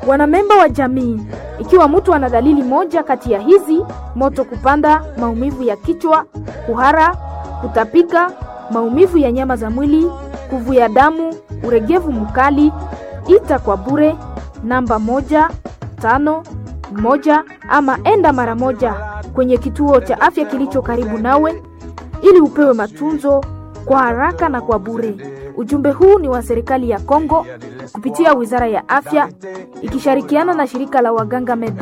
Wanamemba wa jamii, ikiwa mtu ana dalili moja kati ya hizi: moto kupanda, maumivu ya kichwa, kuhara, kutapika, maumivu ya nyama za mwili, kuvuja damu, uregevu mkali, ita kwa bure namba 151 ama enda mara moja kwenye kituo cha afya kilicho karibu nawe ili upewe matunzo kwa haraka na kwa bure. Ujumbe huu ni wa serikali ya Kongo kupitia Wizara ya Afya ikishirikiana na shirika la waganga MEDER.